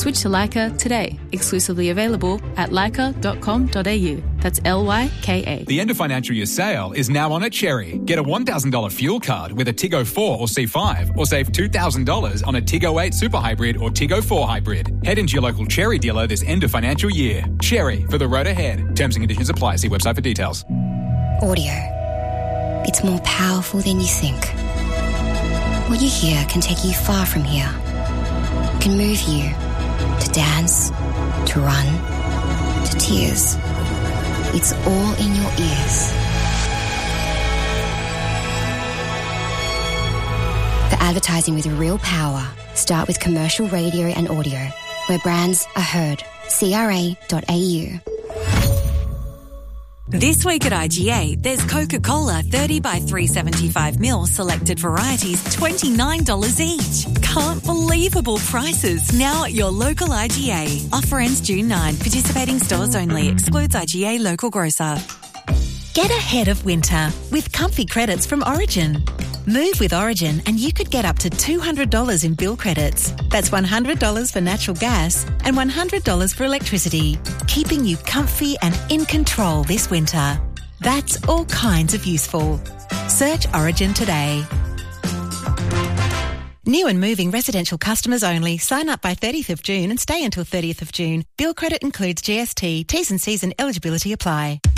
Switch to Leica today. Exclusively available at leica.com.au. That's LYKA. The end of financial year sale is now on at Cherry. Get a $1,000 fuel card with a Tiggo 4 or C5, or save $2,000 on a Tiggo 8 Super Hybrid or Tiggo 4 Hybrid. Head into your local Cherry dealer this end of financial year. Cherry, for the road ahead. Terms and conditions apply. See website for details. Audio. It's more powerful than you think. What you hear can take you far from here. Can move you to dance, to run, to tears. It's all in your ears. For advertising with real power, start with commercial radio and audio, where brands are heard. CRA.au. This week at IGA, there's Coca-Cola 30 by 375ml selected varieties, $29 each. Can't believable prices now at your local IGA. Offer ends June 9. Participating stores only. Excludes IGA local grocer. Get ahead of winter with comfy credits from Origin. Move with Origin and you could get up to $200 in bill credits. That's $100 for natural gas and $100 for electricity, keeping you comfy and in control this winter. That's all kinds of useful. Search Origin today. New and moving residential customers only. Sign up by 30th of June and stay until 30th of June. Bill credit includes GST. T's and C's and eligibility apply.